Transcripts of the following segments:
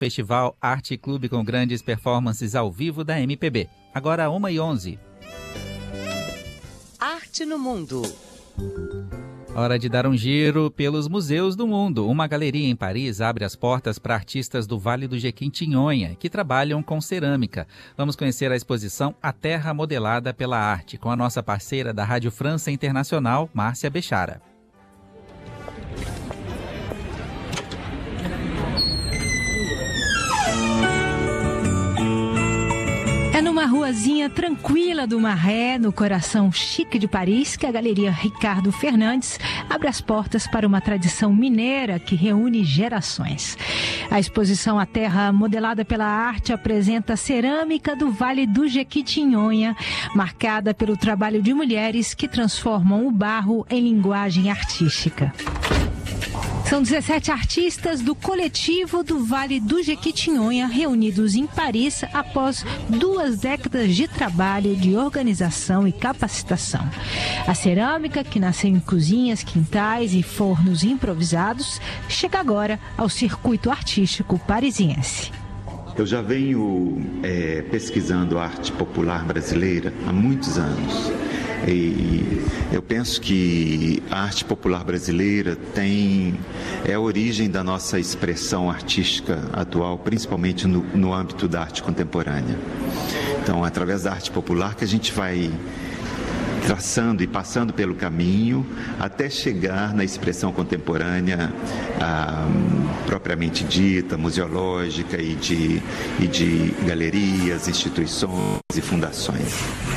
Festival Arte Clube com grandes performances ao vivo da MPB. Agora 1h11. Arte no Mundo. Hora de dar um giro pelos museus do mundo. Uma galeria em Paris abre as portas para artistas do Vale do Jequitinhonha, que trabalham com cerâmica. Vamos conhecer a exposição A Terra Modelada pela Arte, com a nossa parceira da Rádio França Internacional, Márcia Bechara. Numa ruazinha tranquila do Marais, no coração chique de Paris, que a Galeria Ricardo Fernandes abre as portas para uma tradição mineira que reúne gerações. A exposição A Terra Modelada pela Arte apresenta a cerâmica do Vale do Jequitinhonha, marcada pelo trabalho de mulheres que transformam o barro em linguagem artística. São 17 artistas do coletivo do Vale do Jequitinhonha reunidos em Paris após 2 décadas de trabalho, de organização e capacitação. A cerâmica, que nasceu em cozinhas, quintais e fornos improvisados, chega agora ao circuito artístico parisiense. Eu já venho pesquisando a arte popular brasileira há muitos anos. E eu penso que a arte popular brasileira é a origem da nossa expressão artística atual, principalmente no âmbito da arte contemporânea. Então, através da arte popular que a gente vai traçando e passando pelo caminho até chegar na expressão contemporânea propriamente dita, museológica e de galerias, instituições e fundações.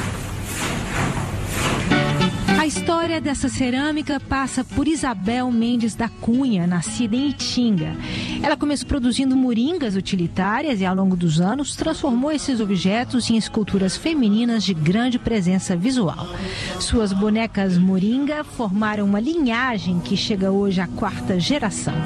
A história dessa cerâmica passa por Isabel Mendes da Cunha, nascida em Itinga. Ela começou produzindo moringas utilitárias e, ao longo dos anos, transformou esses objetos em esculturas femininas de grande presença visual. Suas bonecas moringa formaram uma linhagem que chega hoje à 4ª geração.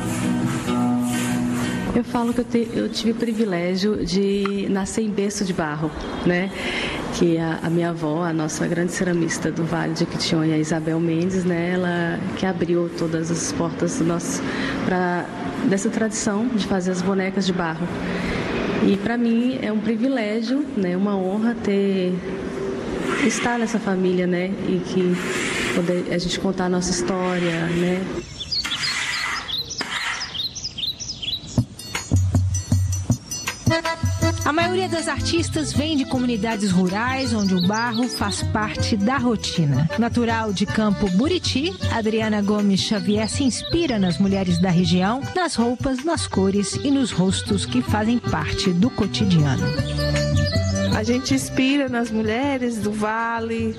Eu falo que eu tive o privilégio de nascer em berço de barro, né? Que a minha avó, a nossa grande ceramista do Vale de Jequitinhonha, a Isabel Mendes, né? Ela que abriu todas as portas dessa tradição de fazer as bonecas de barro. E para mim é um privilégio, né? Uma honra estar nessa família, né? E que poder a gente contar a nossa história, né? A maioria das artistas vem de comunidades rurais, onde o barro faz parte da rotina. Natural de Campo Buriti, Adriana Gomes Xavier se inspira nas mulheres da região, nas roupas, nas cores e nos rostos que fazem parte do cotidiano. A gente inspira nas mulheres do Vale,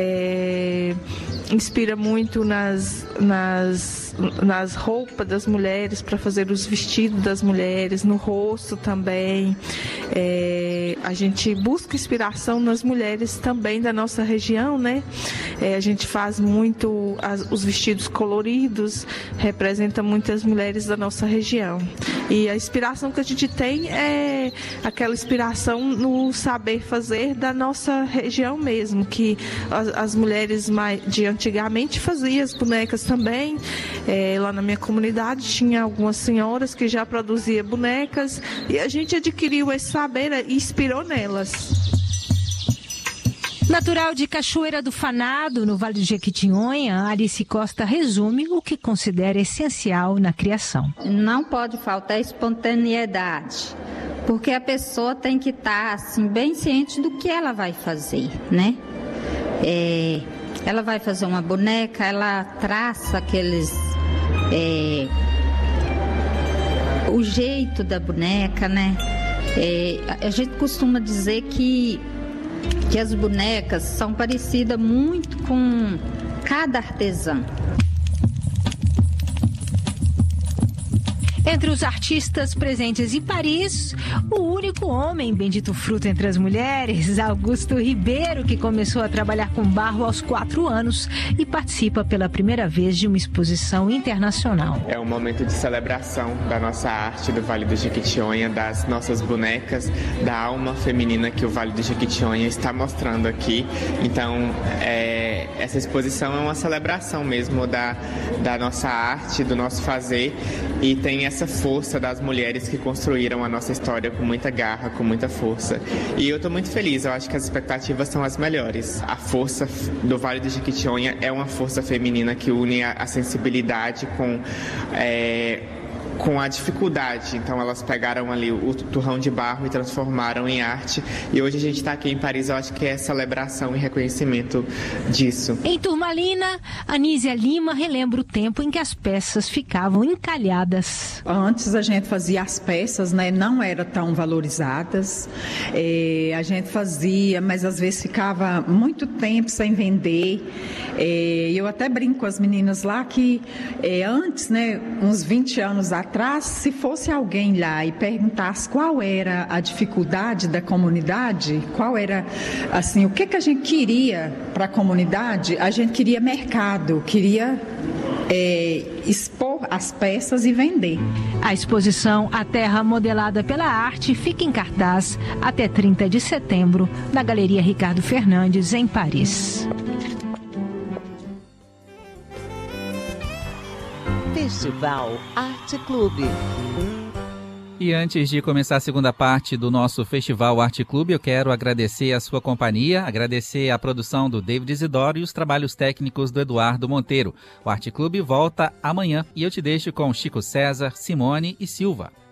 inspira muito nas roupas das mulheres, para fazer os vestidos das mulheres, no rosto também. A gente busca inspiração nas mulheres também da nossa região, né? A gente faz muito os vestidos coloridos, representa muitas mulheres da nossa região. E a inspiração que a gente tem é aquela inspiração no saber fazer da nossa região mesmo, que as mulheres de antigamente faziam as bonecas também. Lá na minha comunidade tinha algumas senhoras que já produziam bonecas e a gente adquiriu esse saber e inspirou nelas. Natural de Cachoeira do Fanado, no Vale do Jequitinhonha, Alice Costa resume o que considera essencial na criação. Não pode faltar espontaneidade, porque a pessoa tem que estar assim, bem ciente do que ela vai fazer, né? Ela vai fazer uma boneca, ela traça o jeito da boneca, né? A gente costuma dizer que as bonecas são parecidas muito com cada artesão. Entre os artistas presentes em Paris, o único homem bendito fruto entre as mulheres, Augusto Ribeiro, que começou a trabalhar com barro aos 4 anos e participa pela primeira vez de uma exposição internacional. É um momento de celebração da nossa arte do Vale do Jequitinhonha, das nossas bonecas, da alma feminina que o Vale do Jequitinhonha está mostrando aqui. Então, essa exposição é uma celebração mesmo da nossa arte, do nosso fazer, e tem essa essa força das mulheres que construíram a nossa história com muita garra, com muita força. E eu estou muito feliz, eu acho que as expectativas são as melhores. A força do Vale do Jequitinhonha é uma força feminina que une a sensibilidade com a dificuldade. Então elas pegaram ali o turrão de barro e transformaram em arte. E hoje a gente está aqui em Paris, eu acho que é celebração e reconhecimento disso. Em Turmalina, Anísia Lima relembra o tempo em que as peças ficavam encalhadas. Antes a gente fazia as peças, né? Não eram tão valorizadas. A gente fazia, mas às vezes ficava muito tempo sem vender. Eu até brinco com as meninas lá que antes, né, uns 20 anos atrás, se fosse alguém lá e perguntasse qual era a dificuldade da comunidade, qual era, assim, o que a gente queria para a comunidade, a gente queria mercado, queria expor as peças e vender. A exposição A Terra Modelada pela Arte fica em cartaz até 30 de setembro na Galeria Ricardo Fernandes, em Paris. Festival Arte Clube. E antes de começar a segunda parte do nosso Festival Arte Clube, eu quero agradecer a sua companhia, agradecer a produção do David Isidoro e os trabalhos técnicos do Eduardo Monteiro. O Arte Clube volta amanhã e eu te deixo com Chico César, Simone e Silva.